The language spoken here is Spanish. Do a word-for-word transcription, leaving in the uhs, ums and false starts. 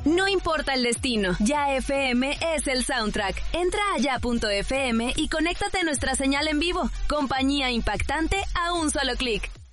No importa el destino, Ya F M es el soundtrack. Entra a ya punto f m y conéctate a nuestra señal en vivo. Compañía impactante a un solo clic.